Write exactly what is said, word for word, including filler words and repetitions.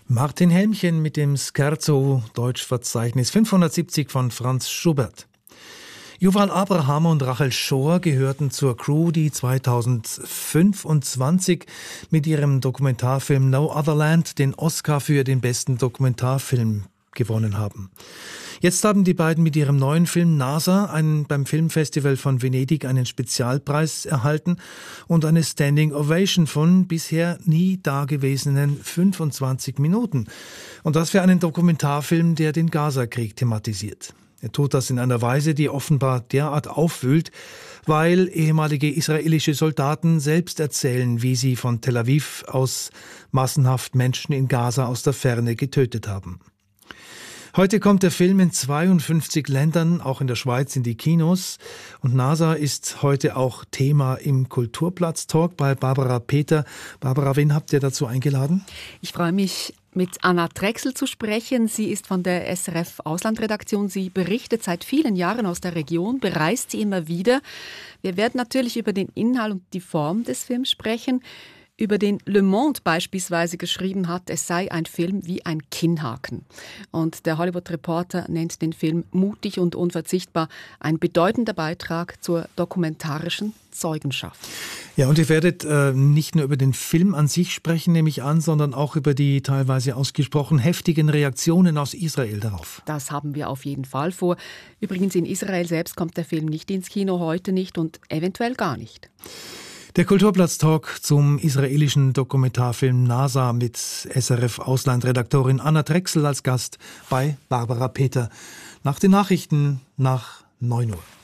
Martin Helmchen mit dem Scherzo, Deutschverzeichnis fünfhundertsiebzig von Franz Schubert. Yuval Abraham und Rachel Shore gehörten zur Crew, die zweitausendfünfundzwanzig mit ihrem Dokumentarfilm No Other Land den Oscar für den besten Dokumentarfilm gewonnen haben. Jetzt haben die beiden mit ihrem neuen Film NASA einen, beim Filmfestival von Venedig einen Spezialpreis erhalten und eine Standing Ovation von bisher nie dagewesenen fünfundzwanzig Minuten. Und das für einen Dokumentarfilm, der den Gaza-Krieg thematisiert. Er tut das in einer Weise, die offenbar derart aufwühlt, weil ehemalige israelische Soldaten selbst erzählen, wie sie von Tel Aviv aus massenhaft Menschen in Gaza aus der Ferne getötet haben. Heute kommt der Film in zweiundfünfzig Ländern, auch in der Schweiz, in die Kinos. Und NASA ist heute auch Thema im Kulturplatz-Talk bei Barbara Peter. Barbara, wen habt ihr dazu eingeladen? Ich freue mich, mit Anna Drechsel zu sprechen. Sie ist von der S R F-Auslandredaktion. Sie berichtet seit vielen Jahren aus der Region, bereist sie immer wieder. Wir werden natürlich über den Inhalt und die Form des Films sprechen, über den Le Monde beispielsweise geschrieben hat, es sei ein Film wie ein Kinnhaken. Und der Hollywood-Reporter nennt den Film mutig und unverzichtbar, ein bedeutender Beitrag zur dokumentarischen Zeugenschaft. Ja, und ihr werdet äh, nicht nur über den Film an sich sprechen, nehme ich an, sondern auch über die teilweise ausgesprochen heftigen Reaktionen aus Israel darauf. Das haben wir auf jeden Fall vor. Übrigens, in Israel selbst kommt der Film nicht ins Kino, heute nicht und eventuell gar nicht. Der Kulturplatz-Talk zum israelischen Dokumentarfilm NASA mit S R F-Auslandredaktorin Anna Drechsel als Gast bei Barbara Peter. Nach den Nachrichten nach neun Uhr.